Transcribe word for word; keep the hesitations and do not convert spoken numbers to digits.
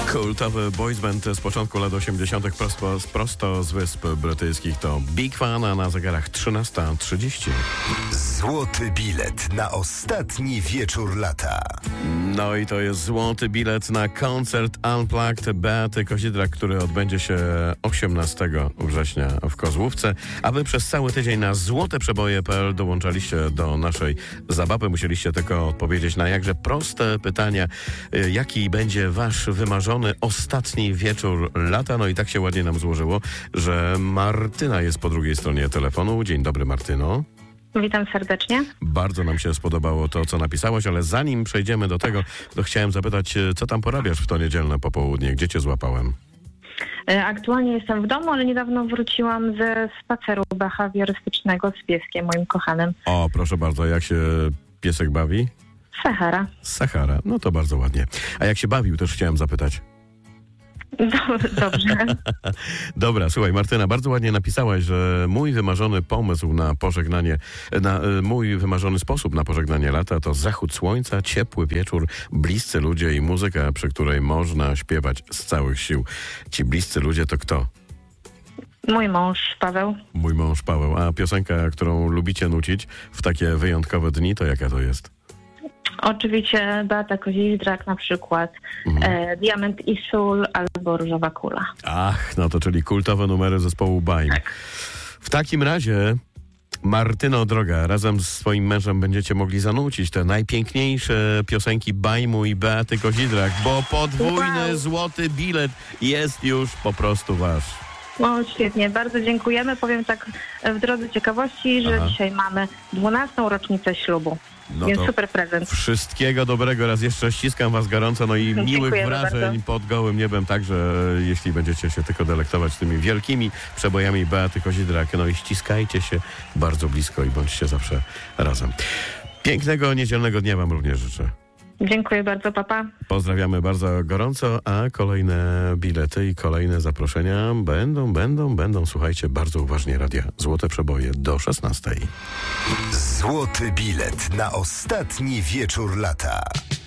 Kultowy boys band z początku lat osiemdziesiątych prosto, prosto z Wysp Brytyjskich to Big Fan, a na zegarach trzynasta trzydzieści. Złoty bilet na ostatni wieczór lata. No i to jest złoty bilet na koncert Unplugged Beaty Kozidrak, który odbędzie się osiemnastego września w Kozłówce. A wy przez cały tydzień na złote przeboje kropka p l dołączaliście do naszej zabawy. Musieliście tylko odpowiedzieć na jakże proste pytania. Jaki będzie wasz wymarzony ostatni wieczór lata? No i tak się ładnie nam złożyło, że Martyna jest po drugiej stronie telefonu. Dzień dobry, Martyno. Witam serdecznie. Bardzo nam się spodobało to, co napisałaś, ale zanim przejdziemy do tego, to chciałem zapytać, co tam porabiasz w to niedzielne popołudnie? Gdzie cię złapałem? Aktualnie jestem w domu, ale niedawno wróciłam ze spaceru behawiorystycznego z pieskiem, moim kochanym. O, proszę bardzo, jak się piesek bawi? Sahara. Sahara, no to bardzo ładnie. A jak się bawił, też chciałem zapytać. Dobrze. Dobra, słuchaj, Martyna, bardzo ładnie napisałaś, że mój wymarzony pomysł na pożegnanie, na mój wymarzony sposób na pożegnanie lata to zachód słońca, ciepły wieczór, bliscy ludzie i muzyka, przy której można śpiewać z całych sił. Ci bliscy ludzie to kto? Mój mąż Paweł. Mój mąż Paweł. A piosenka, którą lubicie nucić w takie wyjątkowe dni, to jaka to jest? Oczywiście Beata Kozidrak na przykład, mhm. e, Diament i sól albo Różowa kula. Ach, no to czyli kultowe numery zespołu Baim. Tak. W takim razie, Martyno droga, razem z swoim mężem będziecie mogli zanucić te najpiękniejsze piosenki Bajmu i Beaty Kozidrak, bo podwójny wow. złoty bilet jest już po prostu wasz. No świetnie, bardzo dziękujemy. Powiem tak w drodze ciekawości, że Aha. dzisiaj mamy dwunastą rocznicę ślubu. No Więc super prezent. Wszystkiego dobrego. Raz jeszcze ściskam was gorąco, no i miłych Dziękujemy wrażeń bardzo. pod gołym niebem. Także jeśli będziecie się tylko delektować tymi wielkimi przebojami Beaty Kozidrak, no i ściskajcie się bardzo blisko i bądźcie zawsze razem. Pięknego niedzielnego dnia wam również życzę. Dziękuję bardzo, papa. Pozdrawiamy bardzo gorąco, a kolejne bilety i kolejne zaproszenia będą, będą, będą. Słuchajcie bardzo uważnie radia Złote Przeboje do szesnastej. Złoty bilet na ostatni wieczór lata.